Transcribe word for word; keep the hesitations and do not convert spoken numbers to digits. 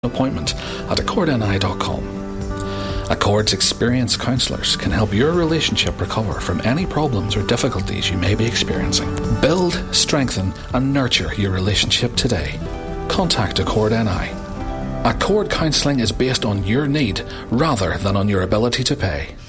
appointment at accord n i dot com. Accord's experienced counsellors can help your relationship recover from any problems or difficulties you may be experiencing. Build, strengthen and nurture your relationship today. Contact Accord N I. Accord Counselling is based on your need rather than on your ability to pay.